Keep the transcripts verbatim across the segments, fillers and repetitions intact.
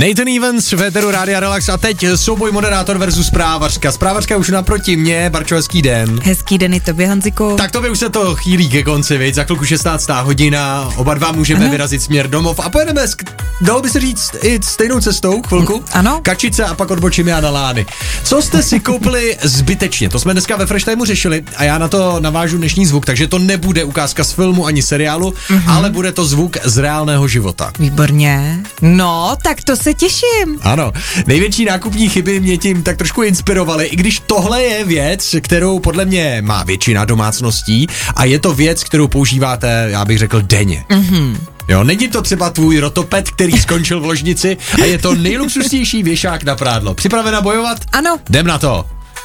Nathan Evans, v éteru Rádia Relax a teď souboj moderátor versus zprávařka. Zprávařka už naproti mě, Barčo, hezký den. Hezký den i tobě, Honziku. Tak to by už se to chýlí ke konci, viď? Za chvilku šestnáctá hodina, oba dva můžeme ano. vyrazit směr domov a pojedeme, sk- dalo by se říct, i stejnou cestou, chvilku. Ano. Kačice a pak odbočíme a na Lány. Co jste si koupili zbytečně? To jsme dneska ve Fresh Timeu řešili a já na to navážu dnešní zvuk, takže to nebude ukázka z filmu ani seriálu, mm-hmm. ale bude to zvuk z reálného života. Výborně. No, tak to se těším. Ano, největší nákupní chyby mě tím tak trošku inspirovaly, i když tohle je věc, kterou podle mě má většina domácností a je to věc, kterou používáte, já bych řekl, denně. Mhm. Jo, není to třeba tvůj rotopet, který skončil v ložnici a je to nejluxusnější věšák na prádlo. Připravena bojovat? Ano. Jdem na to.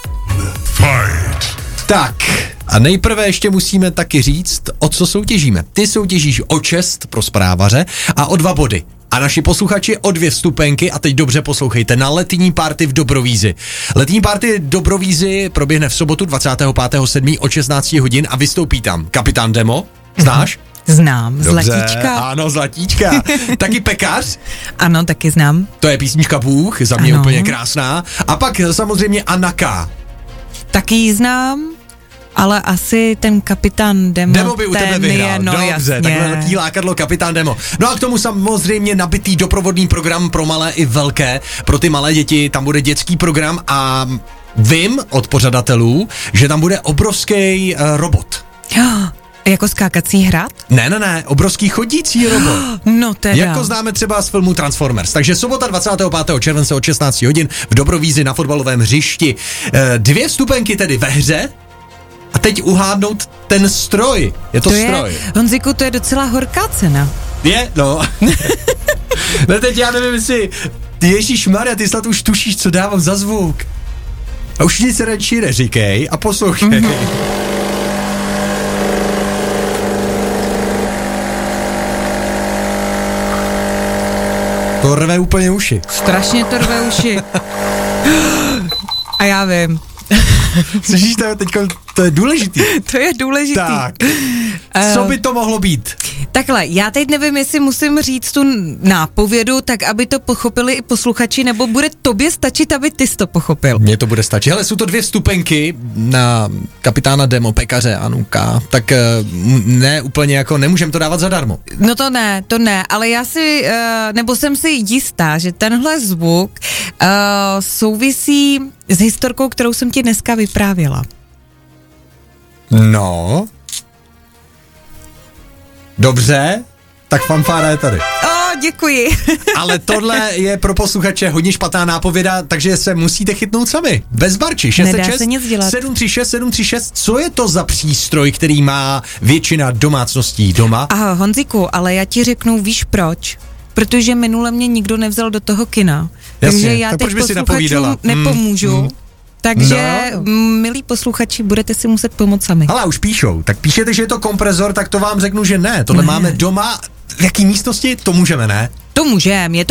Fight. Tak, a nejprve ještě musíme taky říct, o co soutěžíme. Ty soutěžíš o čest pro zprávaře a o dva body. A naši posluchači o dvě vstupenky a teď dobře poslouchejte na letní party v Dobrovízi. Letní party Dobrovízi proběhne v sobotu dvacátého pátého sedmého od šestnácti hodin a vystoupí tam kapitán Demo, znáš? Znám, Dobře, Zlatíčka. Ano, Zlatíčka. Taky Pekař? Ano, taky znám. To je písnička Bůh, za mě ano. úplně krásná. A pak samozřejmě Anna K. Taky ji znám. Ale asi ten kapitán Demo, Demo by u tebe vyhrál, je, no, dobře, jasně. takhle velký lákadlo kapitán Demo. No a k tomu samozřejmě nabitý doprovodný program pro malé i velké, pro ty malé děti, tam bude dětský program a vím od pořadatelů, že tam bude obrovský uh, robot. Jako skákací hrad? Ne, ne, ne, obrovský chodící robot. No teda. Jako známe třeba z filmu Transformers. Takže sobota dvacátého pátého července od šestnácti hodin v Dobrovízi na fotbalovém hřišti. E, dvě vstupenky tedy ve hře. A teď uhádnout ten stroj. Je to, to stroj. Je, Honziku, to je docela horká cena. Je, no. No teď já nevím, jestli... Ježíšmarja, ty snad už tušíš, co dávám za zvuk. A už nic radši neříkej a poslouchej. Mm-hmm. To rve úplně uši. Strašně to rve uši. A já vím. Slyšíš to teď, to je důležitý. To je důležitý. Tak, co by to mohlo být? Takhle, já teď nevím, jestli musím říct tu nápovědu, tak aby to pochopili i posluchači, nebo bude tobě stačit, aby ty jsi to pochopil. Mně to bude stačit. Hele, jsou to dvě vstupenky na kapitána Demo, Pekaře a Nuka, tak ne úplně jako, nemůžeme to dávat zadarmo. No to ne, to ne, ale já si, nebo jsem si jistá, že tenhle zvuk uh, souvisí s historkou, kterou jsem ti dneska vyprávěla. No. Dobře, tak fanfára je tady. O, děkuji. Ale tohle je pro posluchače hodně špatná nápověda, takže se musíte chytnout sami. Bez Barči. šest set šest sedm tři šest sedm tři šest. Co je to za přístroj, který má většina domácností doma? Aha, Honziku, ale já ti řeknu, víš proč? Protože minule mě nikdo nevzal do toho kina. Jasně, takže já tak teď posluchačům nepomůžu. Mm, Takže, no. milí posluchači, budete si muset pomoct sami. Ale už píšou, tak píšete, že je to kompresor, tak to vám řeknu, že ne. Tohle ne. Máme doma, v jaký místnosti, to můžeme, ne? To můžeme, je to